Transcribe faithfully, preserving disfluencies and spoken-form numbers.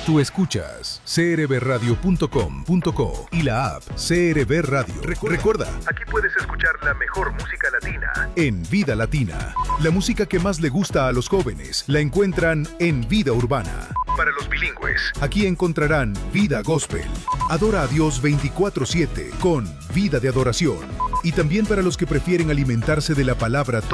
Tú escuchas c r b radio punto com punto co y la app C R B Radio. Recuerda, Recuerda, aquí puedes escuchar la mejor música latina en Vida Latina. La música que más le gusta a los jóvenes la encuentran en Vida Urbana. Para los bilingües, aquí encontrarán Vida Gospel. Adora a Dios veinticuatro siete con Vida de Adoración. Y también para los que prefieren alimentarse de la palabra